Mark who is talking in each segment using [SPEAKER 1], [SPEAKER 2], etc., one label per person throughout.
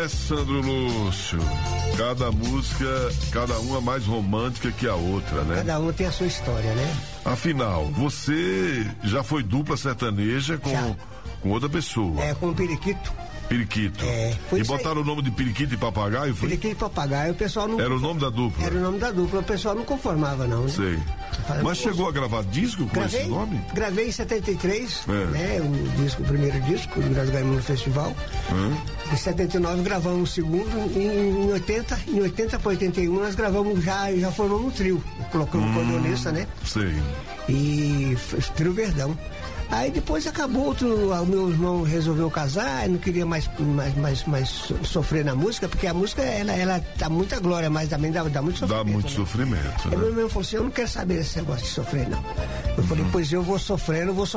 [SPEAKER 1] Sandro Lúcio? Cada música, cada uma mais romântica que a outra, né?
[SPEAKER 2] Cada uma tem a sua história, né?
[SPEAKER 1] Afinal, você já foi dupla sertaneja com outra pessoa?
[SPEAKER 2] Com o Periquito.
[SPEAKER 1] Periquito. E botaram o nome de Periquito e Papagaio? Foi?
[SPEAKER 2] Periquito e Papagaio, o pessoal não...
[SPEAKER 1] Era o nome da dupla?
[SPEAKER 2] Era o nome da dupla, o pessoal não conformava, não, né?
[SPEAKER 1] Sei. Mas chegou a gravar disco com esse nome?
[SPEAKER 2] Gravei em 73, né? O primeiro disco, que nós ganhamos no festival. Em 79 gravamos o segundo, em 80 para 81 nós gravamos, já formamos um trio, colocamos cordonista, né?
[SPEAKER 1] Sei.
[SPEAKER 2] E trio Verdão. Aí depois acabou, o meu irmão resolveu casar, não queria mais sofrer na música, porque a música, ela dá muita glória, mas também dá muito sofrimento. Dá muito
[SPEAKER 1] sofrimento, né?
[SPEAKER 2] Meu irmão falou assim, eu não quero saber desse negócio de sofrer, não. Eu falei, pois eu vou sofrendo, vou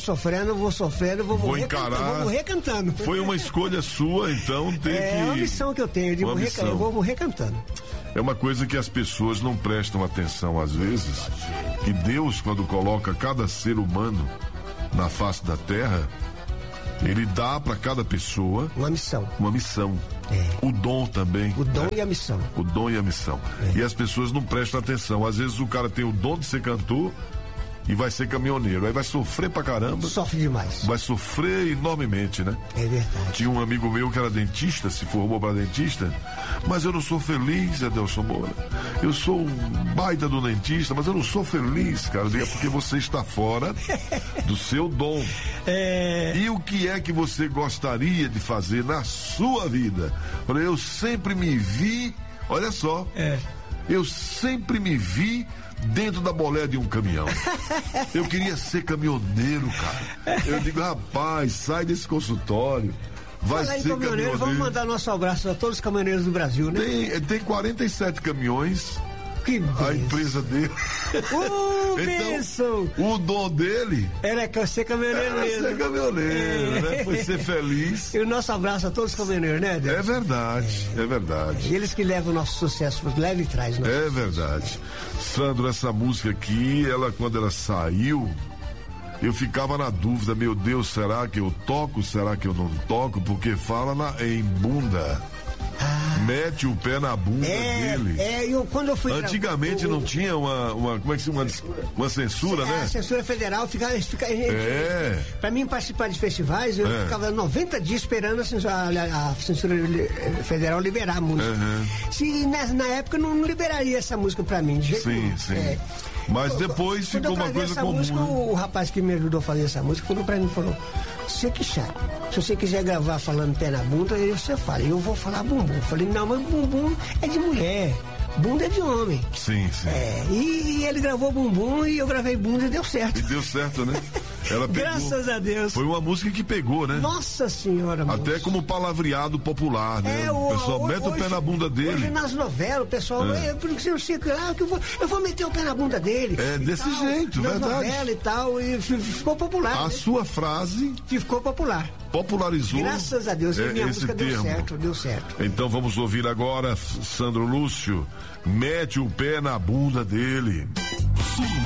[SPEAKER 2] morrer cantando.
[SPEAKER 1] Foi uma escolha sua, então,
[SPEAKER 2] É uma missão que eu tenho, eu vou morrer cantando.
[SPEAKER 1] É uma coisa que as pessoas não prestam atenção às vezes, que Deus, quando coloca cada ser humano na face da terra, ele dá para cada pessoa
[SPEAKER 2] uma missão.
[SPEAKER 1] O dom também.
[SPEAKER 2] O dom e a missão.
[SPEAKER 1] O dom e a missão. E as pessoas não prestam atenção. Às vezes o cara tem o dom de ser cantor e vai ser caminhoneiro. Aí vai sofrer pra caramba.
[SPEAKER 2] Sofre demais.
[SPEAKER 1] Vai sofrer enormemente, né?
[SPEAKER 2] É verdade.
[SPEAKER 1] Tinha um amigo meu que era dentista, se formou pra dentista, mas eu não sou feliz, Adelson Moura. Eu sou um baita do dentista, mas eu não sou feliz, cara. É porque você está fora do seu dom. E o que é que você gostaria de fazer na sua vida? Eu sempre me vi, olha só, eu sempre me vi dentro da boleia de um caminhão. Eu queria ser caminhoneiro, cara. Eu digo, rapaz, sai desse consultório, vai ser caminhoneiro.
[SPEAKER 2] Vamos mandar nosso abraço a todos os caminhoneiros do Brasil, né?
[SPEAKER 1] Tem 47 caminhões.
[SPEAKER 2] Que
[SPEAKER 1] a empresa dele.
[SPEAKER 2] Então,
[SPEAKER 1] o dom dele
[SPEAKER 2] era ser caminhoneiro mesmo.
[SPEAKER 1] Ser caminhoneiro, né? Foi ser feliz.
[SPEAKER 2] E o nosso abraço a todos os caminhoneiros, né, Deus?
[SPEAKER 1] É verdade.
[SPEAKER 2] Eles que levam o nosso sucesso, leva e traz, né?
[SPEAKER 1] É verdade. Sandro, essa música aqui, quando ela saiu, eu ficava na dúvida, meu Deus, será que eu toco, será que eu não toco? Porque fala em bunda. Mete o pé na bunda dele.
[SPEAKER 2] Quando eu fui.
[SPEAKER 1] Antigamente não tinha uma censura, né?
[SPEAKER 2] A censura federal pra mim participar de festivais, eu ficava 90 dias esperando a censura federal liberar a música. Se na época não liberaria essa música pra mim, de jeito nenhum.
[SPEAKER 1] Sim. Mas depois ficou uma coisa comum.
[SPEAKER 2] Música, o rapaz que me ajudou a fazer essa música falou pra mim, você que sabe, se você quiser gravar falando pé na bunda, aí você fala, eu vou falar bumbum. Eu falei, não, mas bumbum é de mulher, bunda é de homem.
[SPEAKER 1] Sim.
[SPEAKER 2] E ele gravou bumbum e eu gravei bunda e deu certo.
[SPEAKER 1] E deu certo, né? Ela pegou.
[SPEAKER 2] Graças a Deus.
[SPEAKER 1] Foi uma música que pegou, né?
[SPEAKER 2] Nossa Senhora.
[SPEAKER 1] Até moço. Como palavreado popular, né? O pessoal mete o pé na bunda dele.
[SPEAKER 2] Hoje nas novelas, o pessoal, eu vou meter o pé na bunda dele.
[SPEAKER 1] Desse jeito,
[SPEAKER 2] nas
[SPEAKER 1] verdade.
[SPEAKER 2] Novela e tal, e ficou popular.
[SPEAKER 1] A sua frase
[SPEAKER 2] ficou popular.
[SPEAKER 1] Popularizou.
[SPEAKER 2] Graças a Deus, minha música deu certo.
[SPEAKER 1] Então vamos ouvir agora Sandro Lúcio, mete o pé na bunda dele.